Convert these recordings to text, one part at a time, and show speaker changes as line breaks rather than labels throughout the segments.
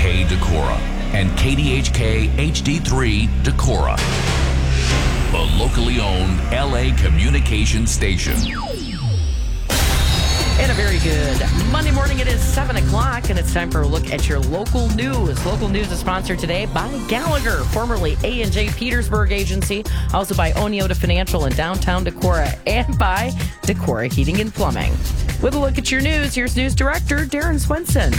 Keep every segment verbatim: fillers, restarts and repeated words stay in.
K Decorah and K D H K H D three Decorah, the locally owned L A communications station.
And a very good Monday morning. It is seven o'clock, and it's time for a look at your local news. Local news is sponsored today by Gallagher, formerly A and J Petersburg Agency, also by Oneota Financial in downtown Decorah, and by Decorah Heating and Plumbing. With a look at your news, here's News Director Darren Swenson.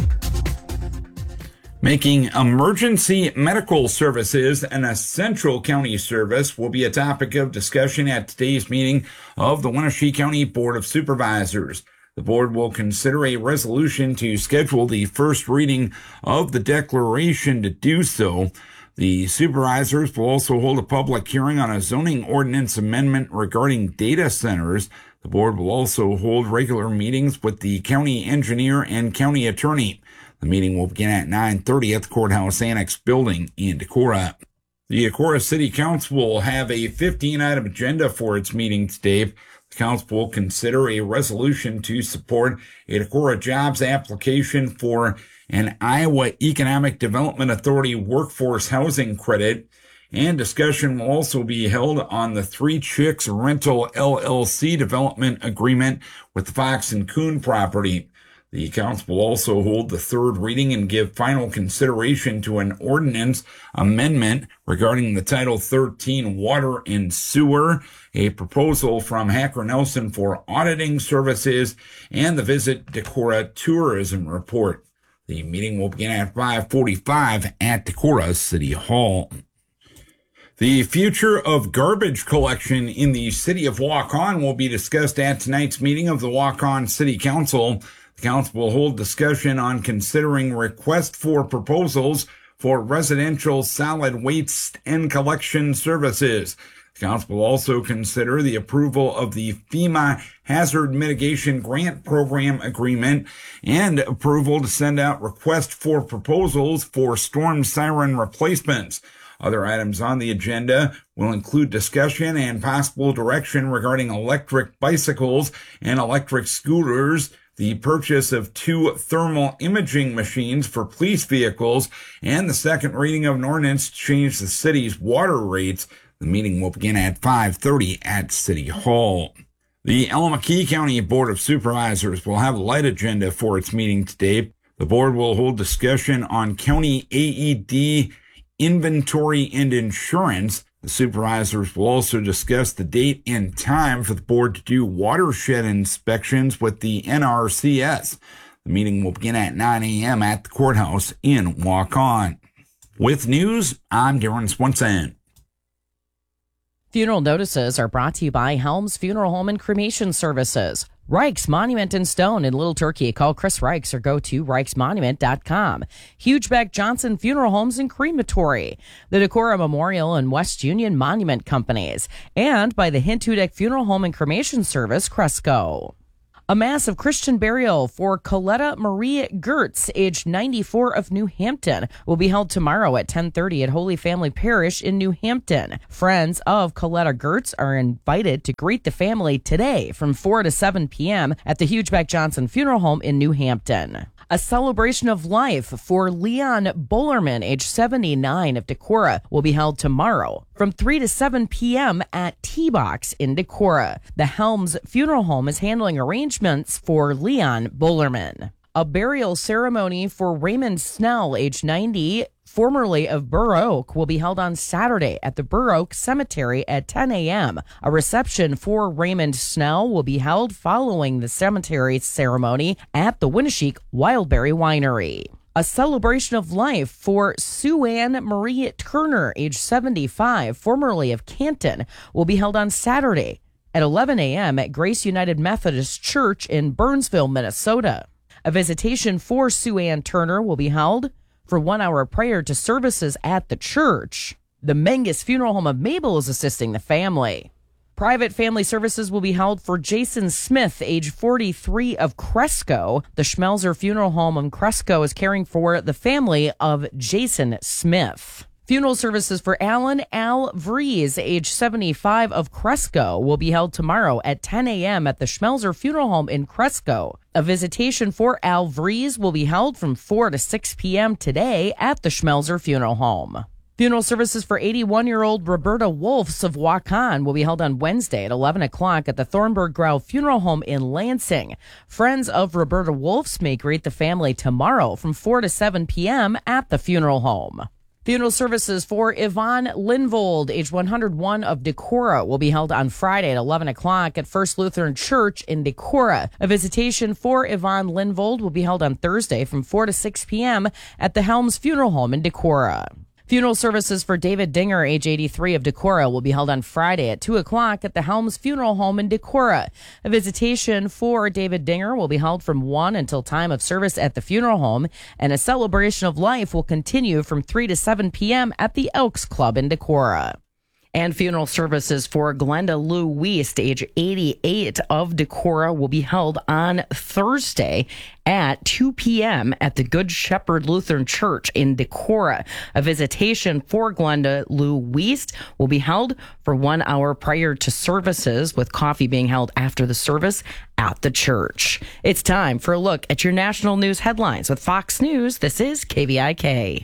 Making emergency medical services an essential county service will be a topic of discussion at today's meeting of the Wenatchee County Board of Supervisors. The board will consider a resolution to schedule the first reading of the declaration to do so. The supervisors will also hold a public hearing on a zoning ordinance amendment regarding data centers. The board will also hold regular meetings with the county engineer and county attorney. The meeting will begin at nine thirty at the Courthouse Annex building in Decorah. The Decorah City Council will have a fifteen-item agenda for its meeting today. The council will consider a resolution to support a Decorah jobs application for an Iowa Economic Development Authority workforce housing credit, and discussion will also be held on the Three Chicks Rental L L C development agreement with the Fox and Coon property. The council will also hold the third reading and give final consideration to an ordinance amendment regarding the Title thirteen Water and Sewer, a proposal from Hacker Nelson for auditing services, and the Visit Decorah tourism report. The meeting will begin at five forty-five at Decorah City Hall. The future of garbage collection in the city of Waukon will be discussed at tonight's meeting of the Waukon City Council. The council will hold discussion on considering request for proposals for residential solid waste and collection services. The council will also consider the approval of the FEMA Hazard Mitigation Grant Program Agreement and approval to send out request for proposals for storm siren replacements. Other items on the agenda will include discussion and possible direction regarding electric bicycles and electric scooters, the purchase of two thermal imaging machines for police vehicles, and the second reading of an ordinance to change the city's water rates. The meeting will begin at five thirty at City Hall. The Allamakee County Board of Supervisors will have a light agenda for its meeting today. The board will hold discussion on county A E D inventory and insurance. The supervisors will also discuss the date and time for the board to do watershed inspections with the N R C S. The meeting will begin at nine a.m. at the courthouse in Waukon. With news, I'm Darren Swenson.
Funeral notices are brought to you by Helms Funeral Home and Cremation Services. Reich's Monument and Stone in Little Turkey. Call Chris Reichs or go to reichs monument dot com. Hugebeck Johnson Funeral Homes and Crematory. The Decorah Memorial and West Union Monument Companies. And by the Hintudek Funeral Home and Cremation Service, Cresco. A massive Christian burial for Coletta Marie Gertz, age ninety-four, of New Hampton, will be held tomorrow at ten thirty at Holy Family Parish in New Hampton. Friends of Coletta Gertz are invited to greet the family today from four to seven p.m. at the Hugebeck Johnson Funeral Home in New Hampton. A celebration of life for Leon Bollerman, age seventy-nine, of Decorah, will be held tomorrow from three to seven p.m. at T-Box in Decorah. The Helms Funeral Home is handling arrangements for Leon Bollerman. A burial ceremony for Raymond Snell, age ninety, formerly of Burr Oak, will be held on Saturday at the Burr Oak Cemetery at ten a.m. A reception for Raymond Snell will be held following the cemetery ceremony at the Winneshiek Wildberry Winery. A celebration of life for Sue Ann Marie Turner, age seventy-five, formerly of Canton, will be held on Saturday at eleven a.m. at Grace United Methodist Church in Burnsville, Minnesota. A visitation for Sue Ann Turner will be held for one hour prior to services at the church. The Mengus Funeral Home of Mabel is assisting the family. Private family services will be held for Jason Smith, age forty-three, of Cresco. The Schmelzer Funeral Home in Cresco is caring for the family of Jason Smith. Funeral services for Alan Al Vries, age seventy-five, of Cresco, will be held tomorrow at ten a.m. at the Schmelzer Funeral Home in Cresco. A visitation for Al Vries will be held from four to six p.m. today at the Schmelzer Funeral Home. Funeral services for eighty-one-year-old Roberta Wolfs of Waukon will be held on Wednesday at eleven o'clock at the Thornburg Grau Funeral Home in Lansing. Friends of Roberta Wolfs may greet the family tomorrow from four to seven p.m. at the funeral home. Funeral services for Yvonne Linvold, age one hundred one, of Decorah, will be held on Friday at eleven o'clock at First Lutheran Church in Decorah. A visitation for Yvonne Linvold will be held on Thursday from four to six p.m. at the Helms Funeral Home in Decorah. Funeral services for David Dinger, age eighty-three, of Decorah, will be held on Friday at two o'clock at the Helms Funeral Home in Decorah. A visitation for David Dinger will be held from one until time of service at the funeral home, and a celebration of life will continue from three to seven p.m. at the Elks Club in Decorah. And funeral services for Glenda Lou Weist, age eighty-eight, of Decorah, will be held on Thursday at two p.m. at the Good Shepherd Lutheran Church in Decorah. A visitation for Glenda Lou Weist will be held for one hour prior to services, with coffee being held after the service at the church. It's time for a look at your national news headlines with Fox News. This is K V I K.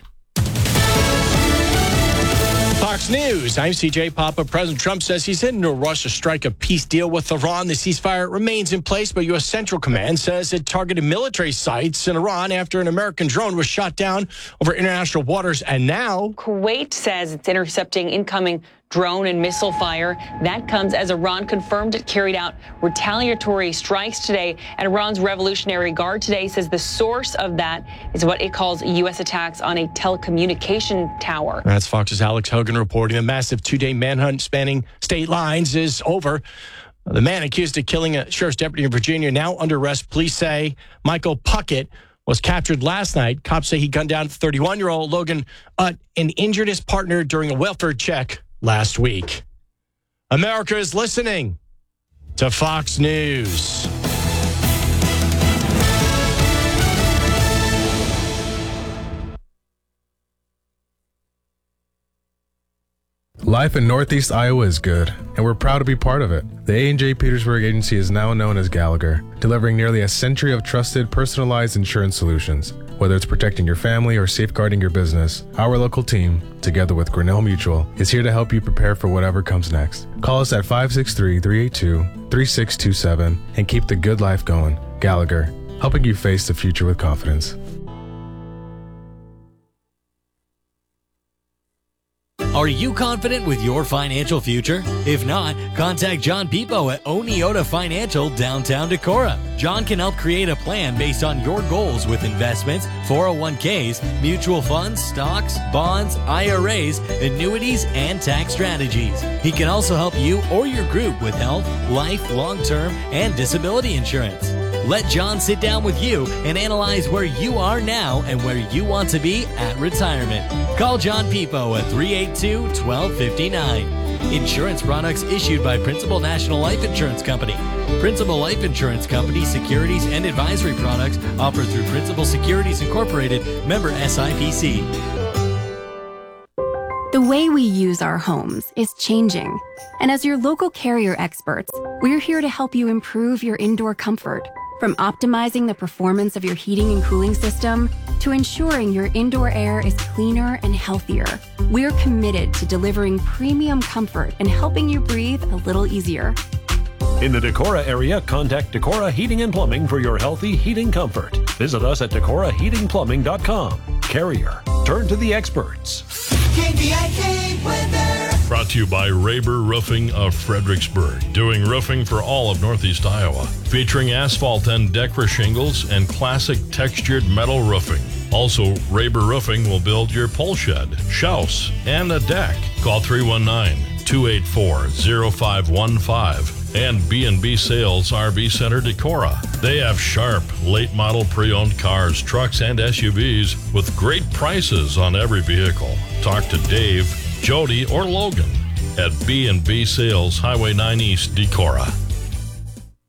Fox News, I'm C J Papa. President Trump says he's in no rush to strike a peace deal with Iran. The ceasefire remains in place, but U S. Central Command says it targeted military sites in Iran after an American drone was shot down over international waters. And now
Kuwait says it's intercepting incoming drone and missile fire. That comes as Iran confirmed it carried out retaliatory strikes today. And Iran's Revolutionary Guard today says the source of that is what it calls U S attacks on a telecommunication tower.
That's Fox's Alex Hogan reporting. A massive two-day manhunt spanning state lines is over. The man accused of killing a sheriff's deputy in Virginia now under arrest. Police say Michael Puckett was captured last night. Cops say he gunned down thirty-one-year-old Logan Utt and injured his partner during a welfare check last week. America is listening to Fox News.
Life in Northeast Iowa is good, and we're proud to be part of it. The A and J Petersburg Agency is now known as Gallagher, delivering nearly a century of trusted, personalized insurance solutions. Whether it's protecting your family or safeguarding your business, our local team, together with Grinnell Mutual, is here to help you prepare for whatever comes next. Call us at five six three, three eight two, three six two seven and keep the good life going. Gallagher, helping you face the future with confidence.
Are you confident with your financial future? If not, contact John Pipo at Oneota Financial, downtown Decorah. John can help create a plan based on your goals with investments, four oh one k's, mutual funds, stocks, bonds, I R As, annuities, and tax strategies. He can also help you or your group with health, life, long-term, and disability insurance. Let John sit down with you and analyze where you are now and where you want to be at retirement. Call John Pipo at three eight two, one two five nine. Insurance products issued by Principal National Life Insurance Company. Principal Life Insurance Company securities and advisory products offered through Principal Securities Incorporated, member S I P C.
The way we use our homes is changing. And as your local Carrier experts, we're here to help you improve your indoor comfort. From optimizing the performance of your heating and cooling system to ensuring your indoor air is cleaner and healthier, we're committed to delivering premium comfort and helping you breathe a little easier.
In the Decorah area, contact Decorah Heating and Plumbing for your healthy heating comfort. Visit us at decorah heating plumbing dot com. Carrier, turn to the experts.
K V I K weather.
Brought to you by Raber Roofing of Fredericksburg, doing roofing for all of Northeast Iowa, featuring asphalt and Decra shingles and classic textured metal roofing. Also, Raber Roofing will build your pole shed, house, and a deck. Call three one nine, two eight four, zero five one five. And B and B Sales R V Center Decorah. They have sharp, late-model pre-owned cars, trucks, and S U Vs with great prices on every vehicle. Talk to Dave, Jody, or Logan at B and B Sales, Highway nine East, Decorah.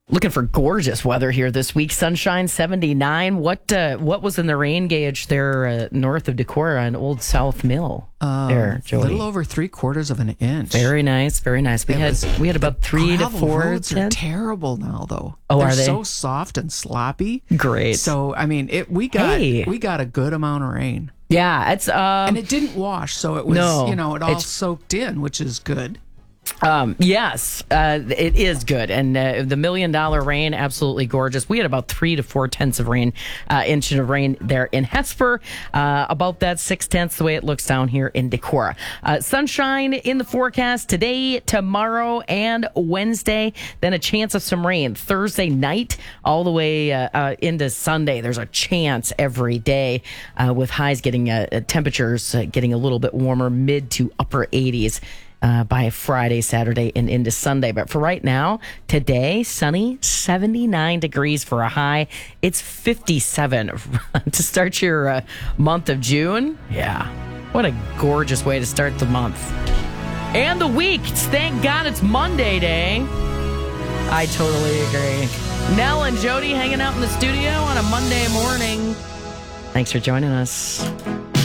Looking for gorgeous weather here this week. Sunshine, seventy-nine. What uh, what was in the rain gauge there uh, north of Decorah on Old South Mill?
Um,
there,
a little over three quarters of an inch.
Very nice, very nice. We
It
had
was-
we had about three to
Gravel
four.
roads are
tenths.
terrible now, though.
Oh,
They're
are they?
so soft and sloppy.
Great.
So I mean, it we got
Hey.
we got a good amount of rain,
Yeah, it's um,
and it didn't wash, so it was
No,
you know it all
it's-
soaked in, which is good.
Um, yes, uh, it is good. And uh, the million dollar rain, absolutely gorgeous. We had about three to four tenths of rain, uh, inch of rain there in Hesper. Uh, about that six tenths the way it looks down here in Decorah. Uh, sunshine in the forecast today, tomorrow, and Wednesday. Then a chance of some rain Thursday night all the way uh, uh, into Sunday. There's a chance every day uh, with highs getting uh, temperatures uh, getting a little bit warmer, mid to upper eighties. Uh, by Friday, Saturday, and into Sunday. But for right now, today, sunny, seventy-nine degrees for a high. It's fifty-seven to start your uh, month of June. Yeah, what a gorgeous way to start the month. And the week. Thank God it's Monday day. I totally agree. Nell and Jody hanging out in the studio on a Monday morning. Thanks for joining us.